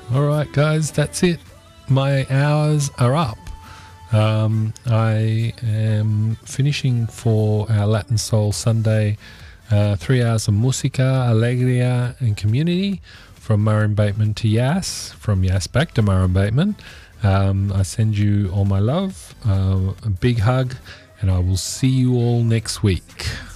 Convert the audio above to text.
All right, guys, that's it. My hours are up. I am finishing for our Latin Soul Sunday 3 hours of musica, alegria, and community from Murray Bateman to Yass, from Yass back to Murray Bateman. I send you all my love, a big hug, and I will see you all next week.